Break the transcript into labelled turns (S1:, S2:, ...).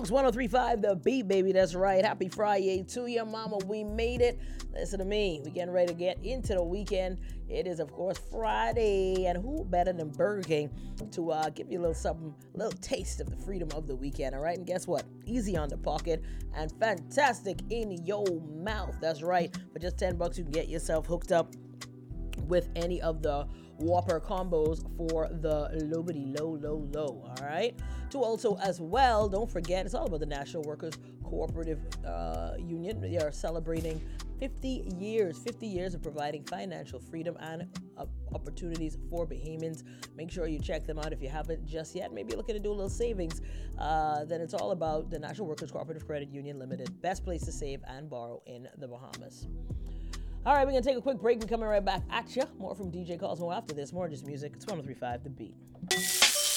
S1: folks. 103.5 The Beat, baby. That's right. Happy Friday to you, mama. We made it. Listen to me. We getting ready to get into the weekend. It is, of course, Friday. And who better than Burger King to give you a little something, a little taste of the freedom of the weekend, all right? And guess what? Easy on the pocket and fantastic in your mouth. That's right. For just $10, you can get yourself hooked up with any of the Whopper combos for the low, all right? To also, as well, don't forget, it's all about the National Workers Cooperative Union. They are celebrating 50 years of providing financial freedom and opportunities for Bahamians. Make sure you check them out if you haven't just yet. Maybe you're looking to do a little savings. Then it's all about the National Workers Cooperative Credit Union Limited. Best place to save and borrow in the Bahamas. All right, we're going to take a quick break. We're coming right back at you. More from DJ Cosmo after this. More just music. It's 103.5 The Beat.